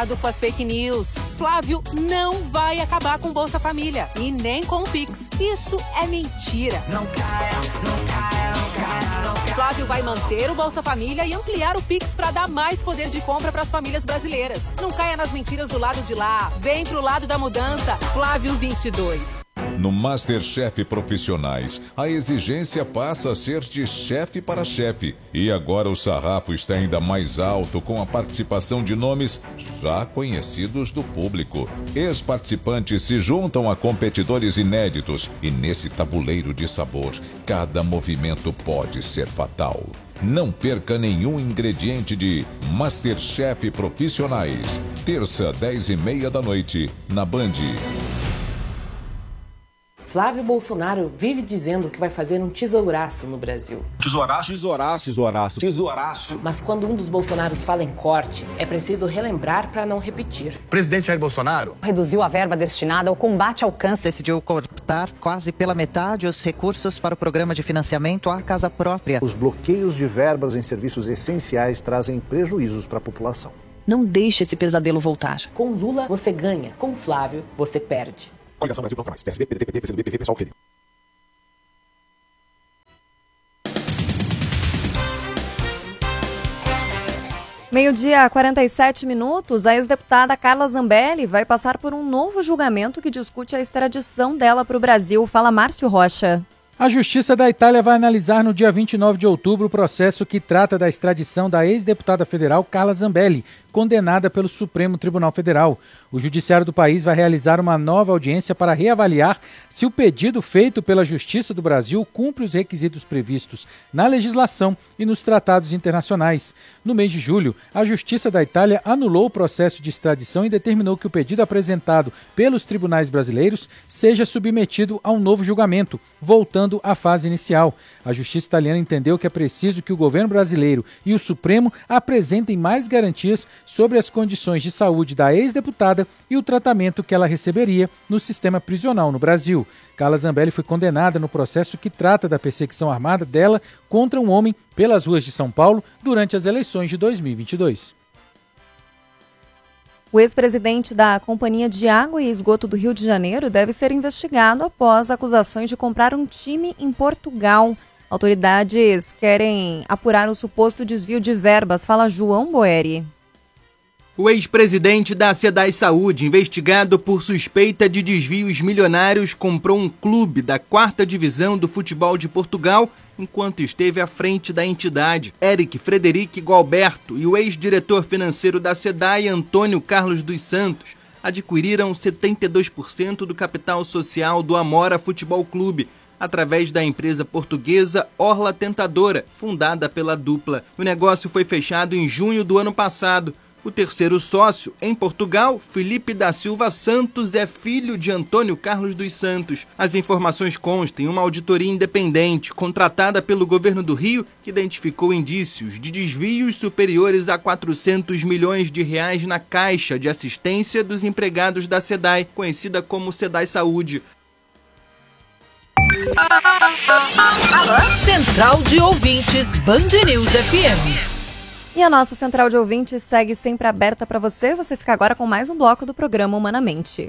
Cuidado com as fake news. Flávio não vai acabar com Bolsa Família e nem com o Pix. Isso é mentira. Não caia, não caia, não caia, não caia. Flávio vai manter o Bolsa Família e ampliar o Pix para dar mais poder de compra para as famílias brasileiras. Não caia nas mentiras do lado de lá. Vem pro lado da mudança. Flávio 22. No MasterChef Profissionais, a exigência passa a ser de chefe para chefe. E agora o sarrafo está ainda mais alto com a participação de nomes já conhecidos do público. Ex-participantes se juntam a competidores inéditos e nesse tabuleiro de sabor, cada movimento pode ser fatal. Não perca nenhum ingrediente de MasterChef Profissionais. Terça, 10h30 da noite, na Band. Flávio Bolsonaro vive dizendo que vai fazer um tesouraço no Brasil. Tesouraço, tesouraço, tesouraço, tesouraço. Mas quando um dos Bolsonaros fala em corte, é preciso relembrar para não repetir. O presidente Jair Bolsonaro reduziu a verba destinada ao combate ao câncer. Decidiu cortar quase pela metade os recursos para o programa de financiamento à casa própria. Os bloqueios de verbas em serviços essenciais trazem prejuízos para a população. Não deixe esse pesadelo voltar. Com Lula, você ganha. Com Flávio, você perde. Coligação Brasil Proclamais. PSB, PDT, PT, PCdoB, PV, PSOL, Rede. Meio-dia, 47 minutos, a ex-deputada Carla Zambelli vai passar por um novo julgamento que discute a extradição dela para o Brasil. Fala Márcio Rocha. A Justiça da Itália vai analisar no dia 29 de outubro o processo que trata da extradição da ex-deputada federal Carla Zambelli, condenada pelo Supremo Tribunal Federal. O judiciário do país vai realizar uma nova audiência para reavaliar se o pedido feito pela Justiça do Brasil cumpre os requisitos previstos na legislação e nos tratados internacionais. No mês de julho, a Justiça da Itália anulou o processo de extradição e determinou que o pedido apresentado pelos tribunais brasileiros seja submetido a um novo julgamento, voltando à fase inicial. A Justiça italiana entendeu que é preciso que o governo brasileiro e o Supremo apresentem mais garantias sobre as condições de saúde da ex-deputada e o tratamento que ela receberia no sistema prisional no Brasil. Carla Zambelli foi condenada no processo que trata da perseguição armada dela contra um homem pelas ruas de São Paulo durante as eleições de 2022. O ex-presidente da Companhia de Água e Esgoto do Rio de Janeiro deve ser investigado após acusações de comprar um time em Portugal. Autoridades querem apurar o suposto desvio de verbas. Fala João Boeri. O ex-presidente da SEDAI Saúde, investigado por suspeita de desvios milionários, comprou um clube da 4ª divisão do futebol de Portugal enquanto esteve à frente da entidade. Eric Frederic Gualberto e o ex-diretor financeiro da SEDAI, Antônio Carlos dos Santos, adquiriram 72% do capital social do Amora Futebol Clube, através da empresa portuguesa Orla Tentadora, fundada pela dupla. O negócio foi fechado em junho do ano passado. O terceiro sócio, em Portugal, Felipe da Silva Santos, é filho de Antônio Carlos dos Santos. As informações constam em uma auditoria independente, contratada pelo governo do Rio, que identificou indícios de desvios superiores a 400 milhões de reais na caixa de assistência dos empregados da SEDAI, conhecida como SEDAI Saúde. Central de Ouvintes, Band News FM. E a nossa central de ouvintes segue sempre aberta para você. Você fica agora com mais um bloco do programa Humanamente.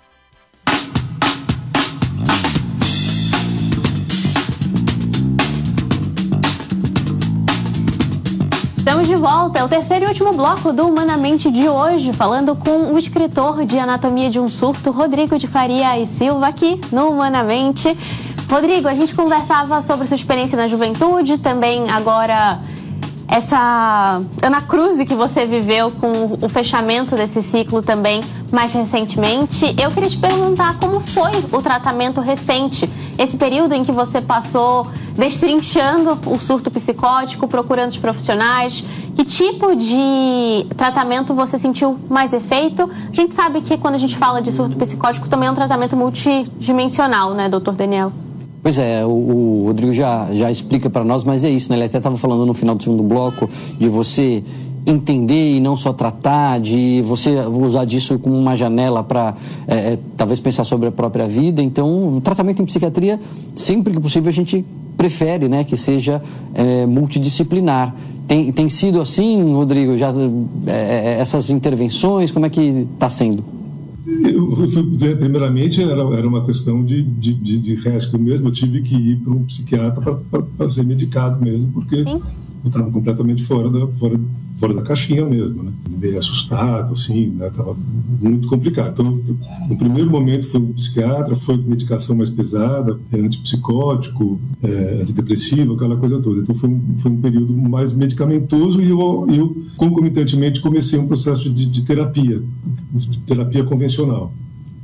Estamos de volta, é o terceiro e último bloco do Humanamente de hoje, falando com o escritor de Anatomia de um Surto, Rodrigo de Faria e Silva, aqui no Humanamente. Rodrigo, a gente conversava sobre sua experiência na juventude, também agora essa anacruse que você viveu com o fechamento desse ciclo também mais recentemente. Eu queria te perguntar como foi o tratamento recente, esse período em que você passou destrinchando o surto psicótico, procurando os profissionais. Que tipo de tratamento você sentiu mais efeito? A gente sabe que quando a gente fala de surto psicótico também é um tratamento multidimensional, né, doutor Daniel? Pois é, o Rodrigo já explica para nós, mas é isso, né? Ele até estava falando no final do segundo bloco de você entender e não só tratar, de você usar disso como uma janela para talvez pensar sobre a própria vida. Então, o tratamento em psiquiatria, sempre que possível, a gente prefere, né, que seja multidisciplinar. Tem sido assim, Rodrigo, já essas intervenções, como é que está sendo? Primeiramente, era uma questão de risco mesmo. Eu tive que ir para um psiquiatra para ser medicado mesmo, porque eu estava completamente fora da caixinha mesmo, né? Meio assustado, assim, né? Estava muito complicado. Então, no primeiro momento foi um psiquiatra, foi medicação mais pesada, antipsicótico, antidepressivo, aquela coisa toda. Então foi um período mais medicamentoso e eu concomitantemente comecei um processo de terapia convencional.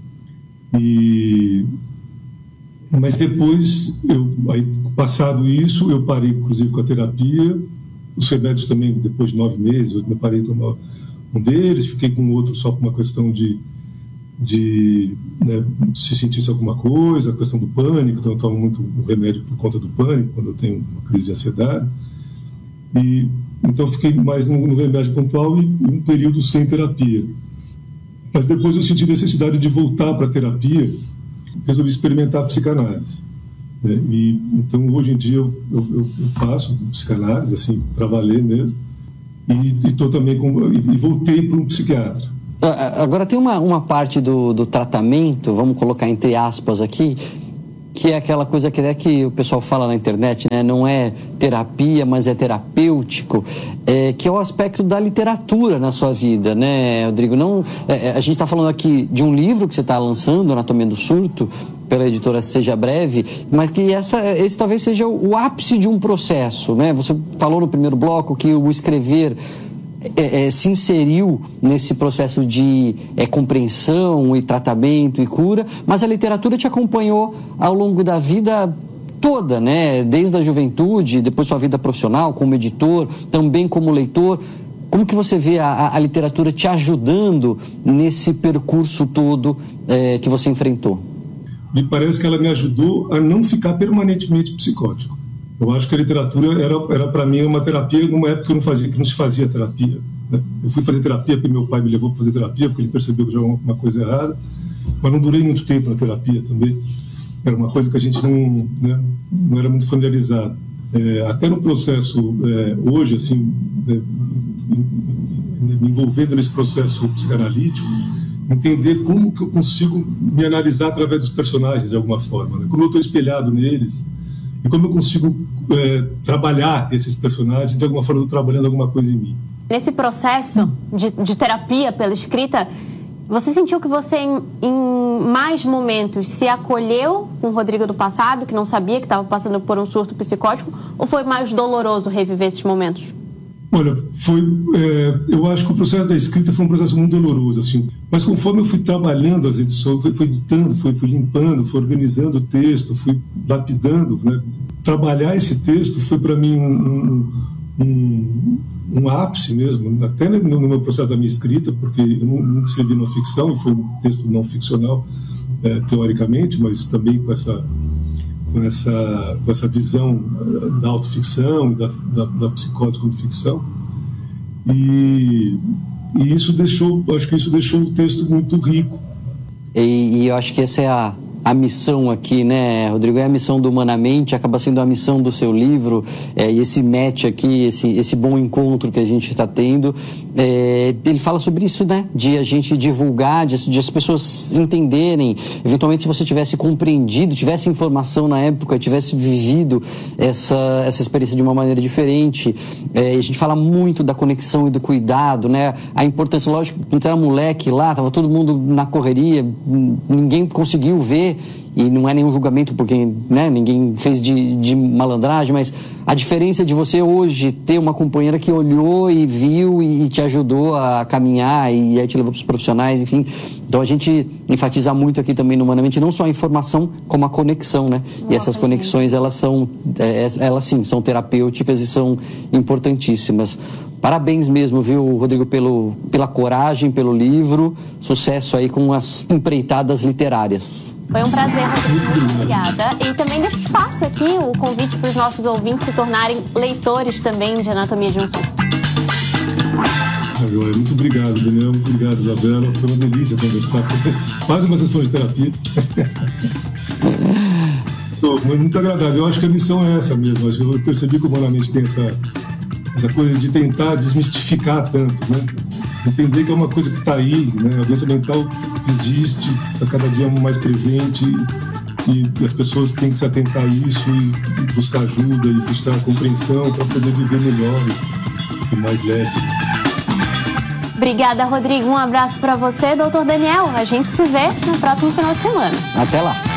Mas depois, passado isso, eu parei inclusive com a terapia. Os remédios também, depois de 9 meses, eu parei de tomar um deles, fiquei com o outro só por uma questão de se sentisse alguma coisa, a questão do pânico, então eu tomo muito remédio por conta do pânico, quando eu tenho uma crise de ansiedade. Então eu fiquei mais no remédio pontual e um período sem terapia. Mas depois eu senti necessidade de voltar para a terapia, resolvi experimentar a psicanálise. Então hoje em dia eu faço psicanálise assim para valer mesmo e tô também e voltei para um psiquiatra. Agora tem uma parte do tratamento, vamos colocar entre aspas aqui, que é aquela coisa que o pessoal fala na internet, né? Não é terapia, mas é terapêutico, que é o aspecto da literatura na sua vida, né, Rodrigo? A gente está falando aqui de um livro que você está lançando, Anatomia do Surto, pela editora Seja Breve, mas que esse talvez seja o ápice de um processo, né? Você falou no primeiro bloco que o escrever se inseriu nesse processo de compreensão e tratamento e cura, mas a literatura te acompanhou ao longo da vida toda, né? Desde a juventude, depois sua vida profissional como editor, também como leitor. Como que você vê a literatura te ajudando nesse percurso todo que você enfrentou? Me parece que ela me ajudou a não ficar permanentemente psicótico. Eu acho que a literatura era para mim uma terapia numa época que não se fazia terapia, né? Eu fui fazer terapia porque meu pai me levou para fazer terapia, porque ele percebeu que já era uma coisa errada, mas não durei muito tempo na terapia também. Era uma coisa que a gente não era muito familiarizado. Até no processo, hoje, assim, me envolvendo nesse processo psicanalítico, entender como que eu consigo me analisar através dos personagens de alguma forma, né? Como eu estou espelhado neles e como eu consigo trabalhar esses personagens, de alguma forma eu estou trabalhando alguma coisa em mim. Nesse processo de terapia pela escrita, você sentiu que você em mais momentos se acolheu com o Rodrigo do passado, que não sabia que estava passando por um surto psicótico, ou foi mais doloroso reviver esses momentos? Olha, eu acho que o processo da escrita foi um processo muito doloroso, assim. Mas conforme eu fui trabalhando as edições, fui editando, fui limpando, fui organizando o texto, fui lapidando, né? Trabalhar esse texto foi para mim um ápice mesmo, até no meu processo da minha escrita, porque eu nunca escrevi uma ficção, e foi um texto não ficcional, teoricamente, mas também com essa visão da autoficção, da psicose como ficção, e isso deixou o texto muito rico. E eu acho que essa é a missão aqui, né, Rodrigo? É a missão do Humanamente, acaba sendo a missão do seu livro, e esse match aqui, esse bom encontro que a gente está tendo, ele fala sobre isso, né, de a gente divulgar, de as pessoas entenderem, eventualmente se você tivesse compreendido, tivesse informação na época, tivesse vivido essa experiência de uma maneira diferente. A gente fala muito da conexão e do cuidado, né, a importância, lógico, quando você era moleque lá, estava todo mundo na correria, ninguém conseguiu ver, e não é nenhum julgamento porque, né, ninguém fez de malandragem, mas a diferença de você hoje ter uma companheira que olhou e viu e te ajudou a caminhar e aí te levou para os profissionais, enfim. Então a gente enfatiza muito aqui também no Humanamente, não só a informação, como a conexão, né? E essas conexões, elas sim, são terapêuticas e são importantíssimas. Parabéns mesmo, viu, Rodrigo, pela coragem, pelo livro. Sucesso aí com as empreitadas literárias. Foi um prazer, Rodrigo. Muito obrigada. E também deixo espaço aqui o convite para os nossos ouvintes se tornarem leitores também de Anatomia de um Surto. Muito obrigado, Daniel. Muito obrigado, Isabela. Foi uma delícia conversar. Quase uma sessão de terapia. Muito agradável. Eu acho que a missão é essa mesmo. Eu percebi que o Humanamente tem essa coisa de tentar desmistificar tanto, né? Entender que é uma coisa que está aí, né? A doença mental existe, está cada dia mais presente e as pessoas têm que se atentar a isso e buscar ajuda e buscar compreensão para poder viver melhor e mais leve. Obrigada, Rodrigo. Um abraço para você, doutor Daniel. A gente se vê no próximo final de semana. Até lá.